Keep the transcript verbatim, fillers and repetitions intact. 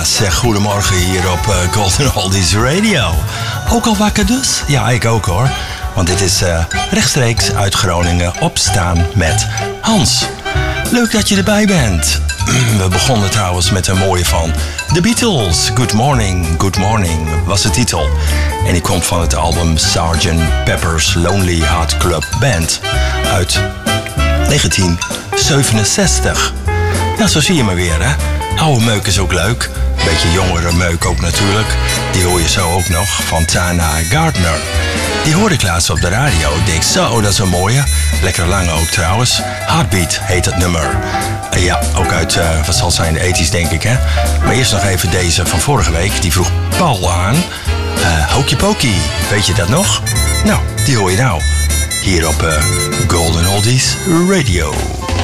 Zeg, goedemorgen hier op uh, Golden Oldies Radio. Ook al wakker dus? Ja, ik ook hoor. Want dit is uh, rechtstreeks uit Groningen Opstaan met Hans. Leuk dat je erbij bent. We begonnen trouwens met een mooie van The Beatles. Good Morning, Good Morning was de titel. En die komt van het album sergeant Pepper's Lonely Heart Club Band uit negentien zevenenzestig. Nou, zo zie je me weer, hè. Oude meuk is ook leuk. Beetje jongere meuk ook natuurlijk. Die hoor je zo ook nog van Tana Gardner. Die hoorde ik laatst op de radio. Ik denk zo, dat is een mooie. Lekker lang ook trouwens. Heartbeat heet het nummer. Uh, ja, ook uit, uh, wat zal het zijn, de tachtiger denk ik, hè. Maar eerst nog even deze van vorige week. Die vroeg Paul aan. Uh, Hokey Pokey, weet je dat nog? Nou, die hoor je nou. Hier op uh, Golden Oldies Radio.